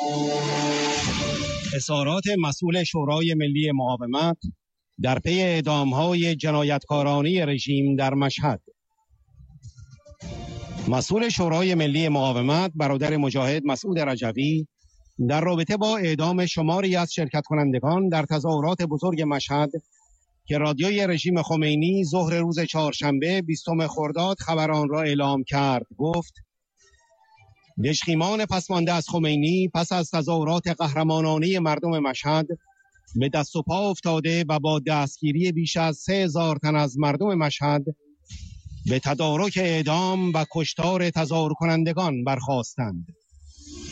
اظهارات مسئول شورای ملی مقاومت در پی اعدام‌های جنایتکارانه رژیم در مشهد. مسئول شورای ملی مقاومت برادر مجاهد مسعود رجوی در رابطه با اعدام شماری از شرکت کنندگان در تظاهرات بزرگ مشهد که رادیوی رژیم خمینی ظهر روز چهارشنبه 20 خرداد خبر آن را اعلام کرد گفت: دژخیمان پسمانده از خمینی پس از تظاهرات قهرمانانه مردم مشهد به دست و پا افتاده و با دستگیری بیش از 3000 تن از مردم مشهد به تدارک اعدام و کشتار تظاهر کنندگان برخاستند.